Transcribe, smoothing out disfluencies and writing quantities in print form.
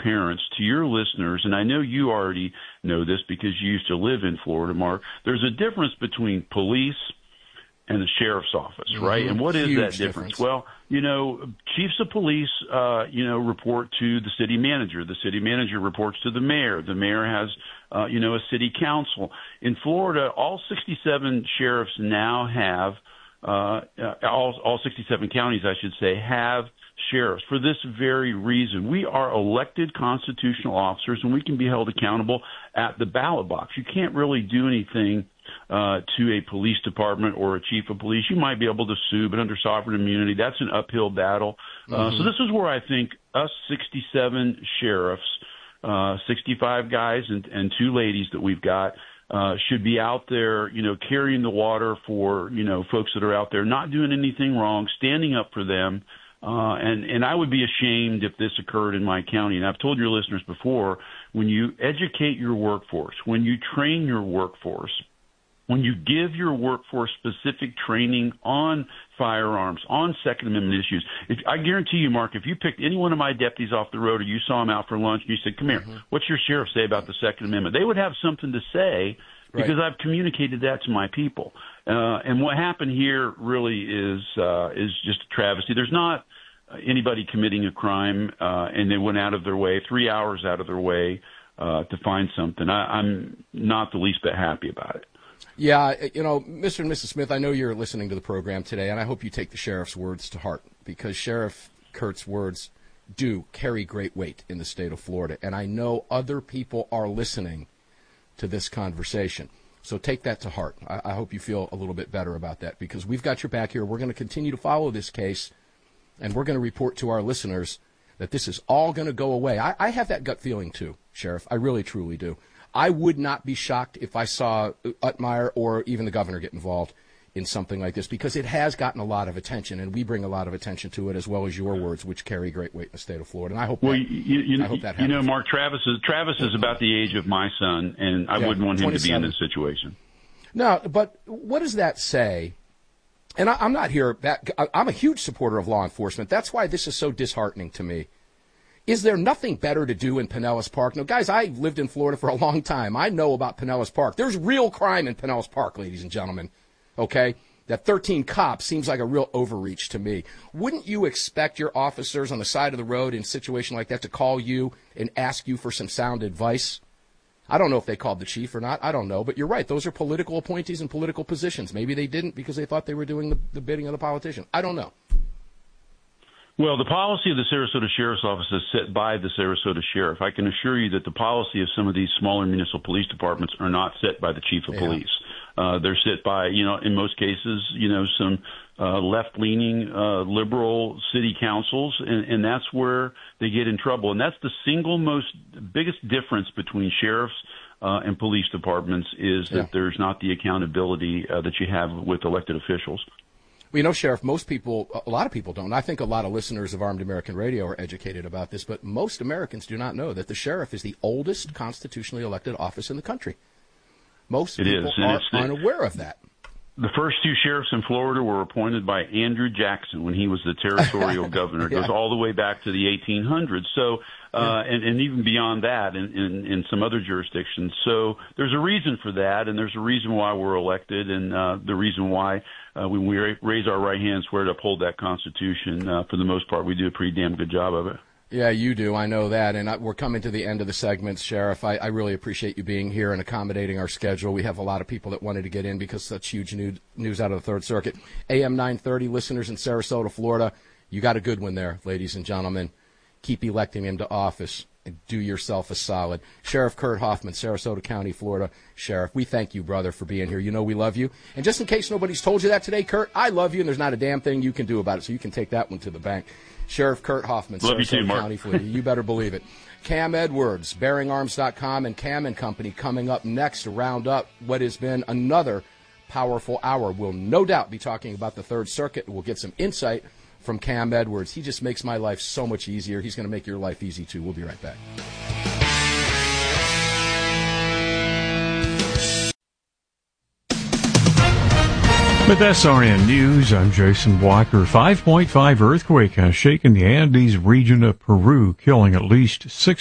parents, to your listeners, and I know you already know this because you used to live in Florida, Mark, there's a difference between police and the sheriff's office, right? And what is that difference? Well, chiefs of police, report to the city manager. The city manager reports to the mayor. The mayor has, a city council. In Florida, all 67 sheriffs now have, all 67 counties, I should say, have sheriffs for this very reason. We are elected constitutional officers, and we can be held accountable at the ballot box. You can't really do anything to a police department or a chief of police. You might be able to sue, but under sovereign immunity, that's an uphill battle. So this is where I think us 67 sheriffs, 65 guys and 2 ladies that we've got, should be out there, carrying the water for, folks that are out there not doing anything wrong, standing up for them. And I would be ashamed if this occurred in my county. And I've told your listeners before, when you educate your workforce, when you train your workforce, when you give your workforce specific training on firearms, on Second Amendment issues, I guarantee you, Mark, if you picked any one of my deputies off the road or you saw him out for lunch and you said, come here, what's your sheriff say about the Second Amendment? They would have something to say because I've communicated that to my people. And what happened here really is just a travesty. There's not anybody committing a crime, and they went out of their way, 3 hours out of their way, to find something. I'm not the least bit happy about it. Yeah, Mr. and Mrs. Smith, I know you're listening to the program today, and I hope you take the sheriff's words to heart, because Sheriff Kurt's words do carry great weight in the state of Florida, and I know other people are listening to this conversation. So take that to heart. I hope you feel a little bit better about that, because we've got your back here. We're going to continue to follow this case, and we're going to report to our listeners that this is all going to go away. I have that gut feeling, too, Sheriff. I really, truly do. I would not be shocked if I saw Utmeyer or even the governor get involved in something like this, because it has gotten a lot of attention, and we bring a lot of attention to it, as well as your words, which carry great weight in the state of Florida. And I hope I hope that happens. Mark, Travis is about the age of my son, and I wouldn't want him 27. To be in this situation. No, but what does that say? And I'm not here. I'm a huge supporter of law enforcement. That's why this is so disheartening to me. Is there nothing better to do in Pinellas Park? Now, guys, I've lived in Florida for a long time. I know about Pinellas Park. There's real crime in Pinellas Park, ladies and gentlemen, okay? That 13 cops seems like a real overreach to me. Wouldn't you expect your officers on the side of the road in a situation like that to call you and ask you for some sound advice? I don't know if they called the chief or not. I don't know. But you're right. Those are political appointees and political positions. Maybe they didn't because they thought they were doing the bidding of the politician. I don't know. Well, the policy of the Sarasota Sheriff's Office is set by the Sarasota Sheriff. I can assure you that the policy of some of these smaller municipal police departments are not set by the chief of police. They're set by, in most cases, some left-leaning liberal city councils, and that's where they get in trouble. And that's the single biggest difference between sheriffs and police departments is that there's not the accountability that you have with elected officials. Well, Sheriff, a lot of people don't. I think a lot of listeners of Armed American Radio are educated about this, but most Americans do not know that the sheriff is the oldest constitutionally elected office in the country. Most people are unaware of that. The first 2 sheriffs in Florida were appointed by Andrew Jackson when he was the territorial governor. It goes all the way back to the 1800s. So, and even beyond that in some other jurisdictions. So there's a reason for that, and there's a reason why we're elected, and the reason why when we raise our right hand, swear to uphold that Constitution. For the most part, we do a pretty damn good job of it. Yeah, you do. I know that. And we're coming to the end of the segments, Sheriff. I really appreciate you being here and accommodating our schedule. We have a lot of people that wanted to get in because such huge news out of the Third Circuit. AM 930 listeners in Sarasota, Florida, you got a good one there, ladies and gentlemen. Keep electing him to office and do yourself a solid. Sheriff Kurt Hoffman, Sarasota County, Florida. Sheriff, we thank you, brother, for being here. You know we love you. And just in case nobody's told you that today, Kurt, I love you, and there's not a damn thing you can do about it, so you can take that one to the bank. Sheriff Kurt Hoffman, Sarasota County, Florida. You better believe it. Cam Edwards, BearingArms.com, and Cam & Company coming up next to round up what has been another powerful hour. We'll no doubt be talking about the Third Circuit. We'll get some insight from Cam Edwards. He just makes my life so much easier. He's going to make your life easy, too. We'll be right back. With SRN News, I'm Jason Blocker. 5.5 earthquake has shaken the Andes region of Peru, killing at least 6